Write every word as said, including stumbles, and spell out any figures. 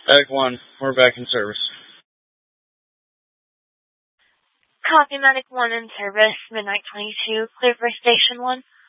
Medic one, we're back in service. Copy, Medic one in service, Midnight twenty-two, clear for Station one.